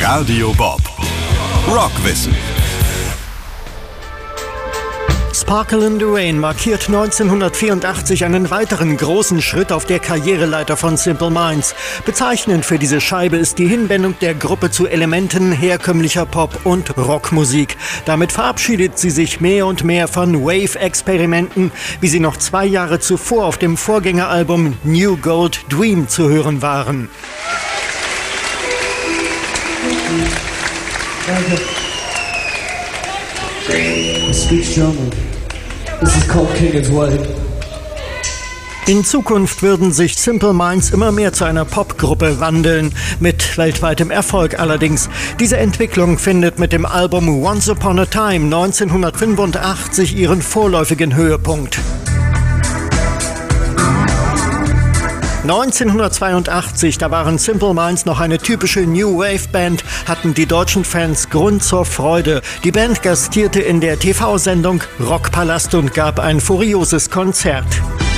Radio Bob. Rockwissen. Sparkle in the Rain markiert 1984 einen weiteren großen Schritt auf der Karriereleiter von Simple Minds. Bezeichnend für diese Scheibe ist die Hinwendung der Gruppe zu Elementen herkömmlicher Pop- und Rockmusik. Damit verabschiedet sie sich mehr und mehr von Wave-Experimenten, wie sie noch 2 Jahre zuvor auf dem Vorgängeralbum New Gold Dream zu hören waren. Speak German. This is called King's Way. In Zukunft würden sich Simple Minds immer mehr zu einer Popgruppe wandeln, mit weltweitem Erfolg allerdings. Diese Entwicklung findet mit dem Album Once Upon a Time 1985 ihren vorläufigen Höhepunkt. 1982, da waren Simple Minds noch eine typische New Wave Band, hatten die deutschen Fans Grund zur Freude. Die Band gastierte in der TV-Sendung Rockpalast und gab ein furioses Konzert.